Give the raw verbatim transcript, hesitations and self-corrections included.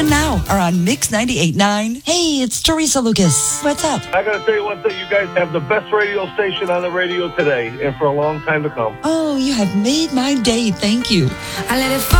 even now, are on Mix ninety-eight point nine. Hey, it's Teresa Lucas. What's up? I got to tell you one thing. You guys have the best radio station on the radio today and for a long time to come. Oh, you have made my day. Thank you. I let it fall.